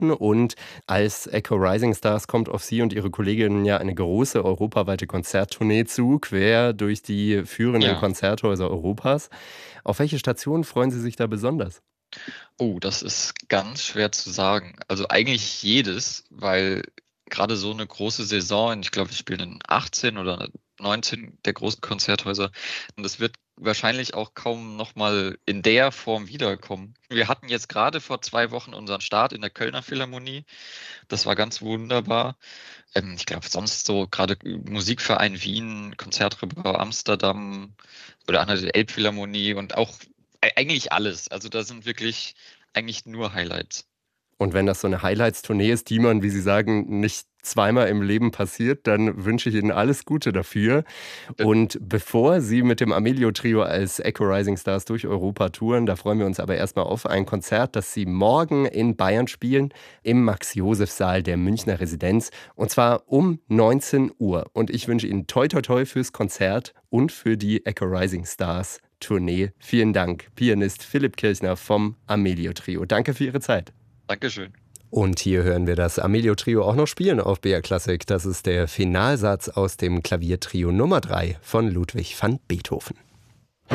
Konzerten und als Echo Rising Stars kommt auf Sie und Ihre Kolleginnen ja eine große europaweite Konzerttournee zu, quer durch die führenden Ja. Konzerthäuser Europas. Auf welche Station freuen Sie sich da besonders? Oh, das ist ganz schwer zu sagen. Also eigentlich jedes, weil gerade so eine große Saison, ich glaube, wir spielen in 18 oder 19 der großen Konzerthäuser und das wird wahrscheinlich auch kaum noch mal in der Form wiederkommen. Wir hatten jetzt gerade vor 2 Wochen unseren Start in der Kölner Philharmonie. Das war ganz wunderbar. Ich glaube, sonst so gerade Musikverein Wien, Konzertgebouw Amsterdam oder Anna Elbphilharmonie und auch eigentlich alles. Also da sind wirklich eigentlich nur Highlights. Und wenn das so eine Highlights-Tournee ist, die man, wie Sie sagen, nicht zweimal im Leben passiert, dann wünsche ich Ihnen alles Gute dafür. Äh, Und bevor Sie mit dem Amelio-Trio als Echo Rising Stars durch Europa touren, da freuen wir uns aber erstmal auf ein Konzert, das Sie morgen in Bayern spielen, im Max-Joseph-Saal der Münchner Residenz. Und zwar um 19 Uhr. Und ich wünsche Ihnen toi toi toi fürs Konzert und für die Echo Rising Stars Tournee. Vielen Dank, Pianist Philipp Kirchner vom Amelio-Trio. Danke für Ihre Zeit. Dankeschön. Und hier hören wir das Amelio-Trio auch noch spielen auf BR Classic. Das ist der Finalsatz aus dem Klaviertrio Nummer 3 von Ludwig van Beethoven.